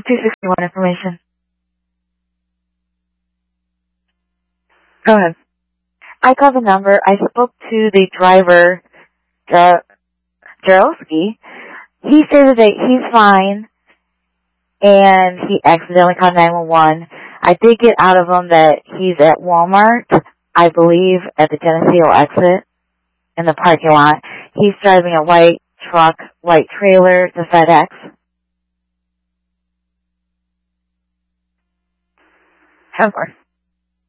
261 information. Go ahead. I called the number. I spoke to the driver, Jarowski. He stated that he's fine, and he accidentally called 911. I did get out of him that he's at Walmart, I believe, at the Geneseo exit in the parking lot. He's driving a white truck, white trailer to FedEx. Of course.